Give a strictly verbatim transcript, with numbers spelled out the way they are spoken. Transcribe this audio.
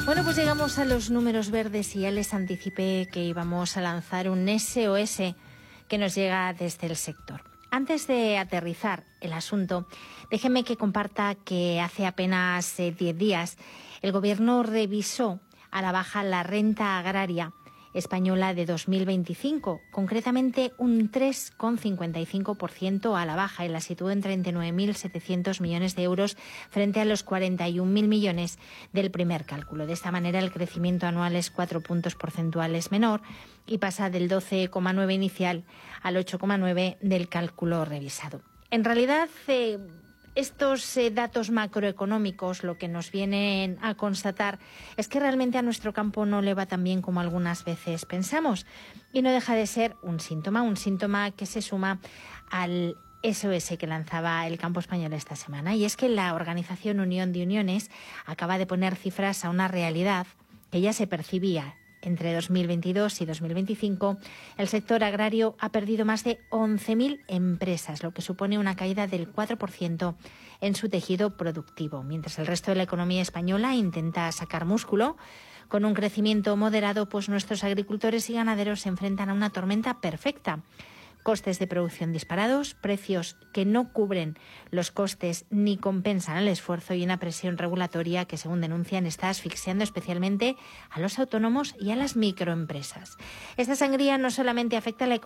Bueno, pues llegamos a los números verdes y ya les anticipé que íbamos a lanzar un S O S que nos llega desde el sector. Antes de aterrizar el asunto, déjenme que comparta que hace apenas diez eh, días el Gobierno revisó a la baja la renta agraria española de dos mil veinticinco, concretamente un tres coma cincuenta y cinco por ciento a la baja, y la situó en treinta y nueve mil setecientos millones de euros frente a los cuarenta y un mil millones del primer cálculo. De esta manera, el crecimiento anual es cuatro puntos porcentuales menor y pasa del doce coma nueve inicial al ocho coma nueve del cálculo revisado. En realidad, eh, Estos eh, datos macroeconómicos lo que nos vienen a constatar es que realmente a nuestro campo no le va tan bien como algunas veces pensamos, y no deja de ser un síntoma, un síntoma que se suma al S O S que lanzaba el campo español esta semana, y es que la Organización Unión de Uniones acaba de poner cifras a una realidad que ya se percibía. Entre dos mil veintidós y dos mil veinticinco, el sector agrario ha perdido más de once mil empresas, lo que supone una caída del cuatro por ciento en su tejido productivo, mientras el resto de la economía española intenta sacar músculo. Con un crecimiento moderado, pues nuestros agricultores y ganaderos se enfrentan a una tormenta perfecta. Costes de producción disparados, precios que no cubren los costes ni compensan el esfuerzo, y una presión regulatoria que, según denuncian, está asfixiando especialmente a los autónomos y a las microempresas. Esta sangría no solamente afecta a la economía